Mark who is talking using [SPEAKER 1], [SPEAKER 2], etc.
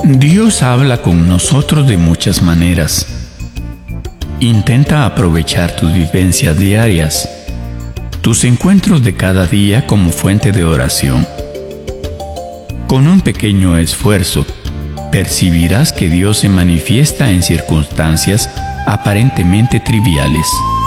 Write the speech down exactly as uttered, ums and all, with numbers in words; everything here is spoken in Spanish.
[SPEAKER 1] Dios habla con nosotros de muchas maneras. Intenta aprovechar tus vivencias diarias, tus encuentros de cada día como fuente de oración. Con un pequeño esfuerzo, percibirás que Dios se manifiesta en circunstancias aparentemente triviales.